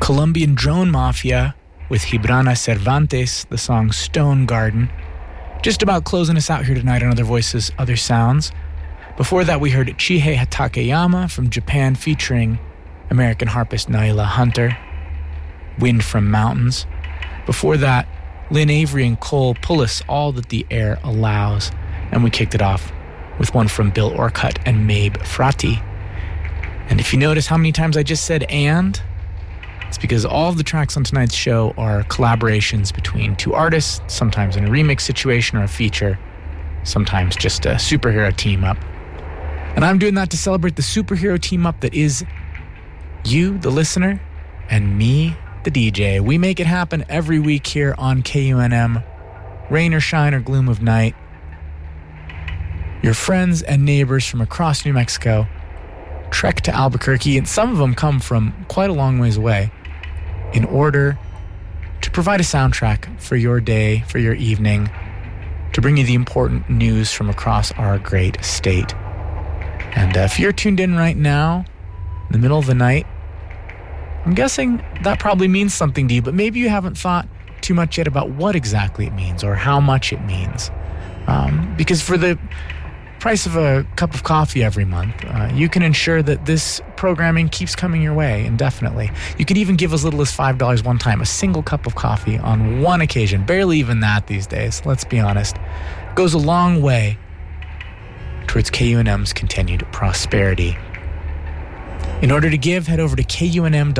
Colombian Drone Mafia with Gibrana Cervantes, the song Stone Garden. Just about closing us out here tonight on Other Voices, Other Sounds. Before that, we heard Chihei Takayama from Japan featuring American harpist Naila Hunter, Wind from Mountains. Before that, Lynn Avery and Cole Pullis, All That the Air Allows. And we kicked it off with one from Bill Orcutt and Mabe Frati. And if you notice how many times I just said and, it's because all of the tracks on tonight's show are collaborations between two artists, sometimes in a remix situation or a feature, sometimes just a superhero team up. And I'm doing that to celebrate the superhero team up that is you, the listener, and me, the DJ. We make it happen every week here on KUNM. Rain or shine or gloom of night. Your friends and neighbors from across New Mexico trek to Albuquerque, and some of them come from quite a long ways away, in order to provide a soundtrack for your day, for your evening, to bring you the important news from across our great state. And if you're tuned in right now, in the middle of the night, I'm guessing that probably means something to you, but maybe you haven't thought too much yet about what exactly it means or how much it means. Because for the price of a cup of coffee every month, you can ensure that this programming keeps coming your way indefinitely. You can even give as little as $5 one time, a single cup of coffee on one occasion. Barely even that these days, let's be honest. Goes a long way towards KUNM's continued prosperity. In order to give, head over to kunm.org.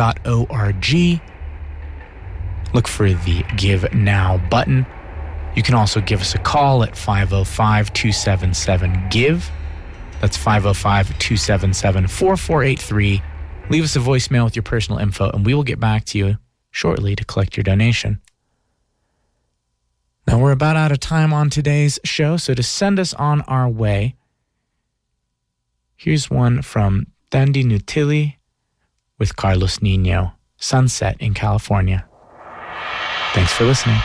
Look for the Give Now button. You can also give us a call at 505-277-GIVE. That's 505-277-4483. Leave us a voicemail with your personal info, and we will get back to you shortly to collect your donation. Now, we're about out of time on today's show, so to send us on our way, here's one from Dandy Nutili with Carlos Nino, Sunset in California. Thanks for listening.